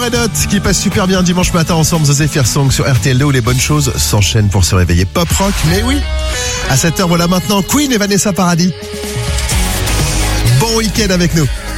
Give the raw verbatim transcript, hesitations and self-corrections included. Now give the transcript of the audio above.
Red Hot qui passe super bien dimanche matin ensemble, The Zephyr Song sur R T L deux où les bonnes choses s'enchaînent pour se réveiller pop rock. Mais oui, à cette heure, voilà maintenant Queen et Vanessa Paradis. Bon week-end avec nous.